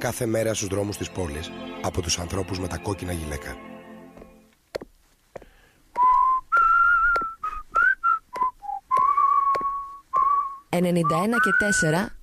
κάθε μέρα στους δρόμους της πόλης από τους ανθρώπους με τα κόκκινα γυλαίκα. «91 και 4